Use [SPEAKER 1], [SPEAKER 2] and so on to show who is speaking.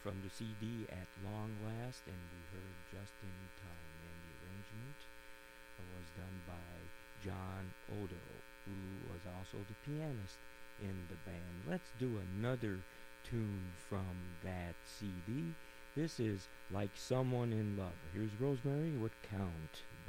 [SPEAKER 1] from the CD At Long Last, and we heard Just in Time, and the arrangement was done by John Odo, who was also the pianist in the band. Let's do another tune from that CD. This is Like Someone in Love. Here's Rosemary with Count.